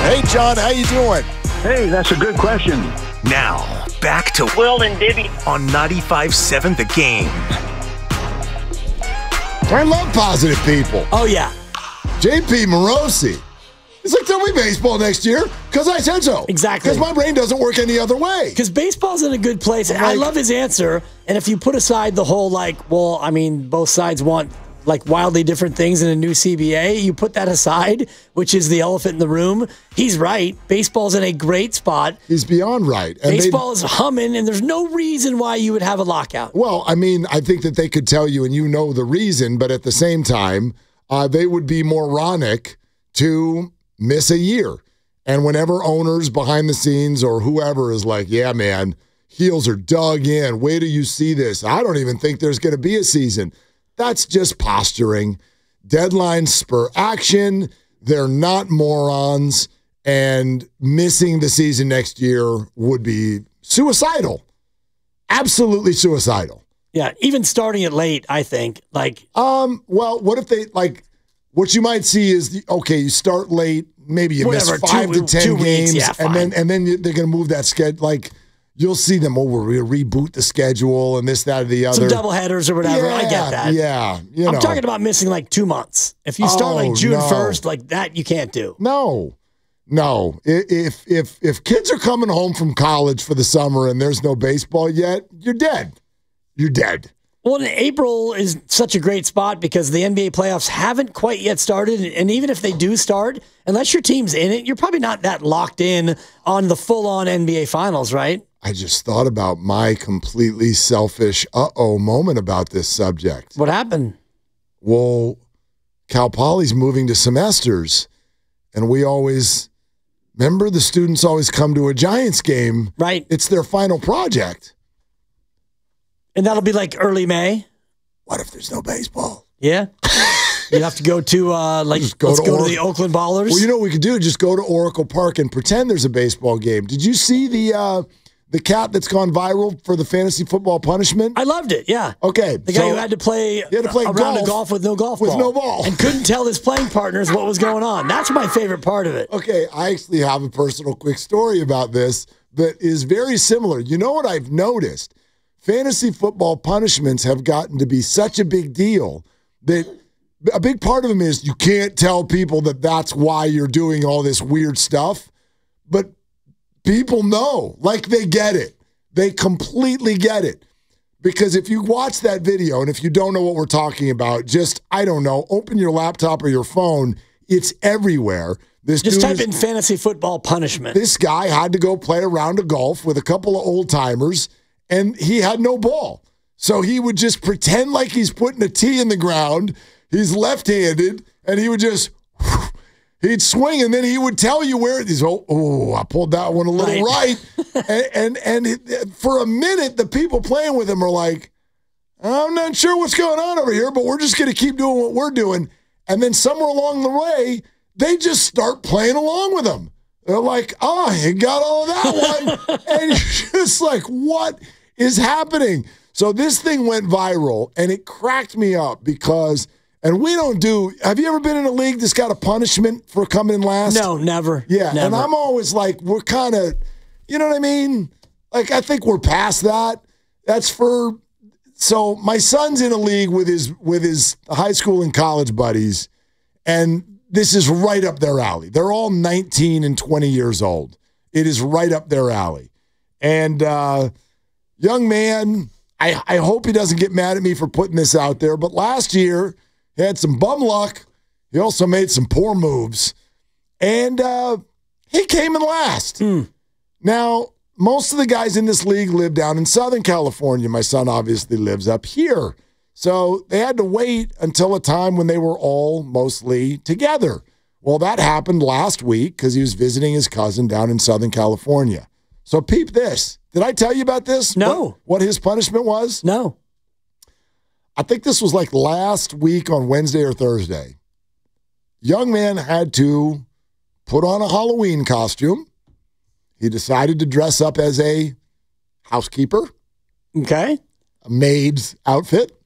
Hey, John, how you doing? Hey, that's a good question. Now, back to Will and Dibby on 95.7 The Game. I love positive people. Oh, yeah. JP Morosi. It's like, there'll be baseball next year because I said so. Exactly. Because my brain doesn't work any other way. Because baseball's in a good place. And I love his answer. And if you put aside the whole, both sides want, wildly different things in a new CBA, you put that aside, which is the elephant in the room. He's right. Baseball's in a great spot. He's beyond right. And baseball is humming, and there's no reason why you would have a lockout. Well, I think that they could tell you, and you know the reason, but at the same time, they would be moronic to miss a year. And whenever owners behind the scenes or whoever is like, yeah, man, heels are dug in. Wait till you see this. I don't even think there's going to be a season. That's just posturing. Deadlines spur action. They're not morons. And missing the season next year would be suicidal. Absolutely suicidal. Yeah, even starting it late, I think. Well, what if they, what you might see is, you start late, maybe you miss 5 to 10 games, weeks, and then they're going to move that schedule. You'll see them we'll reboot the schedule and this, that, or the other. Some doubleheaders or whatever. Yeah, I get that. Yeah. I'm talking about missing 2 months. If you start June 1st, that you can't do. No. If kids are coming home from college for the summer and there's no baseball yet, you're dead. You're dead. Well, April is such a great spot because the NBA playoffs haven't quite yet started. And even if they do start, unless your team's in it, you're probably not that locked in on the full-on NBA finals, right? I just thought about my completely selfish moment about this subject. What happened? Well, Cal Poly's moving to semesters, and we always remember the students always come to a Giants game. Right. It's their final project. And that'll be early May? What if there's no baseball? Yeah. You'd have to go to, let's go to the Oakland Ballers. Well, you know what we could do? Just go to Oracle Park and pretend there's a baseball game. Did you see the cat that's gone viral for the fantasy football punishment? I loved it, yeah. Okay. The guy who had to play a round of golf with no golf ball. With no ball. And couldn't tell his playing partners what was going on. That's my favorite part of it. Okay, I actually have a personal quick story about this that is very similar. You know what I've noticed? Fantasy football punishments have gotten to be such a big deal that a big part of them is you can't tell people that that's why you're doing all this weird stuff. But people know, they get it. They completely get it. Because if you watch that video, and if you don't know what we're talking about, just, open your laptop or your phone. It's everywhere. Just type in fantasy football punishment. This guy had to go play a round of golf with a couple of old-timers, and he had no ball. So he would just pretend like he's putting a tee in the ground. He's left-handed, and he would just... He'd swing, and then he would tell you where it is. Oh, I pulled that one a little right. and for a minute, the people playing with him are like, I'm not sure what's going on over here, but we're just going to keep doing what we're doing. And then somewhere along the way, they just start playing along with him. They're like, you got all of that one. And you're just like, what is happening? So this thing went viral, and it cracked me up because... And we don't do, have you ever been in a league that's got a punishment for coming in last? No, never. Yeah, never. And I'm always like, we're kind of, you know what I mean? I think we're past that. So my son's in a league with his high school and college buddies, and this is right up their alley. They're all 19 and 20 years old. It is right up their alley. And young man, I hope he doesn't get mad at me for putting this out there, but last year, he had some bum luck. He also made some poor moves. And he came in last. Now, most of the guys in this league live down in Southern California. My son obviously lives up here. So they had to wait until a time when they were all mostly together. Well, that happened last week because he was visiting his cousin down in Southern California. So peep this. Did I tell you about this? No. What his punishment was? No. I think this was last week on Wednesday or Thursday. Young man had to put on a Halloween costume. He decided to dress up as a housekeeper. Okay. A maid's outfit.